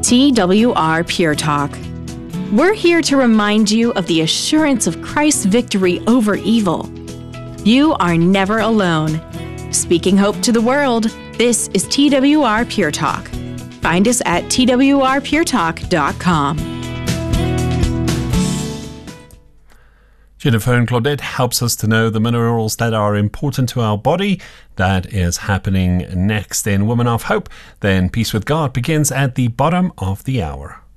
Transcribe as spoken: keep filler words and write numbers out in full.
T W R Pure Talk. We're here to remind you of the assurance of Christ's victory over evil. You are never alone. Speaking hope to the world, this is T W R Pure Talk. Find us at T W R pure talk dot com. Jennifer and Claudette helps us to know the minerals that are important to our body. That is happening next in Women of Hope. Then Peace with God begins at the bottom of the hour.